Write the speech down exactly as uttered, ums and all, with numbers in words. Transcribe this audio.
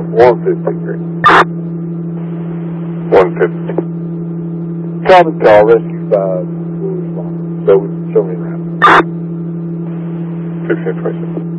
one fifty-three. one fifty. Copy call, rescue five will respond. So, show me around. sixteen twenty-seven.